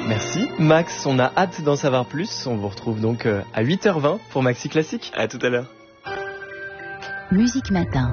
Merci Max, on a hâte d'en savoir plus. On vous retrouve donc à 8h20 pour Maxi Classique. À tout à l'heure. Musique Matin.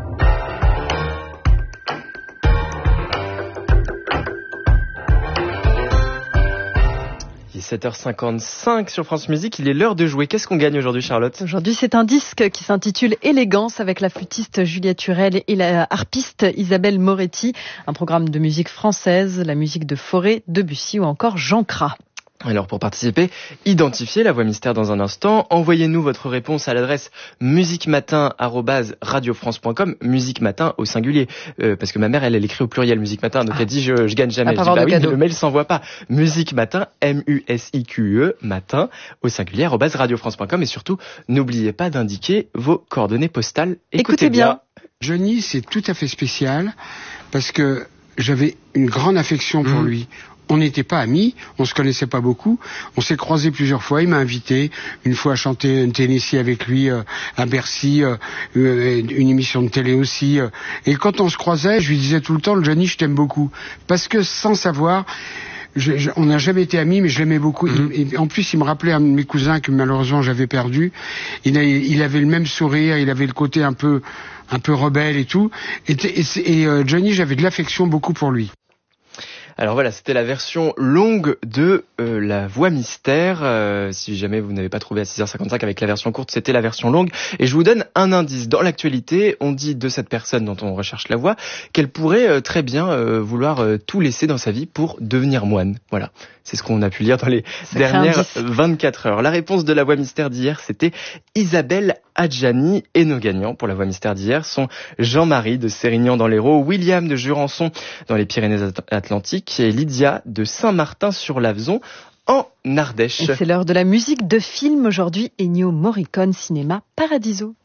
Il est 7h55 sur France Musique, il est l'heure de jouer. Qu'est-ce qu'on gagne aujourd'hui, Charlotte ? Aujourd'hui, c'est un disque qui s'intitule Élégance avec la flûtiste Juliette Turel et la harpiste Isabelle Moretti. Un programme de musique française, la musique de Fauré, Debussy ou encore Jean Cras. Alors pour participer, identifiez la voix mystère dans un instant. Envoyez-nous votre réponse à l'adresse musiquematin@radiofrance.com. Musique matin au singulier, parce que ma mère elle écrit au pluriel musique matin, donc elle dit je gagne jamais. Je dis bah oui, mais le mail s'envoie pas. Musique matin, MUSIQE matin au singulier @radiofrance.com, et surtout n'oubliez pas d'indiquer vos coordonnées postales. Écoutez bien. Johnny, c'est tout à fait spécial parce que j'avais une grande affection pour lui. On n'était pas amis, on se connaissait pas beaucoup. On s'est croisés plusieurs fois. Il m'a invité une fois à chanter un Tennessee avec lui à Bercy, une émission de télé aussi. Et quand on se croisait, je lui disais tout le temps, Johnny, je t'aime beaucoup, parce que sans savoir. On n'a jamais été amis, mais je l'aimais beaucoup. Et en plus, il me rappelait un de mes cousins que malheureusement j'avais perdu. Il avait le même sourire, il avait le côté un peu rebelle et tout. Et Johnny, j'avais de l'affection beaucoup pour lui. Alors voilà, c'était la version longue de La Voix Mystère. Si jamais vous n'avez pas trouvé à 6h55 avec la version courte, c'était la version longue. Et je vous donne un indice. Dans l'actualité, on dit de cette personne dont on recherche la voix qu'elle pourrait très bien vouloir tout laisser dans sa vie pour devenir moine. Voilà, c'est ce qu'on a pu lire dans les dernières 24 heures. La réponse de La Voix Mystère d'hier, c'était Isabelle Adjani, et nos gagnants pour La Voix Mystère d'hier sont Jean-Marie de Sérignan dans l'Hérault, William de Jurançon dans les Pyrénées-Atlantiques et Lydia de Saint-Martin-sur-Lavezon en Ardèche. Et c'est l'heure de la musique de film aujourd'hui, Ennio Morricone, Cinéma Paradiso.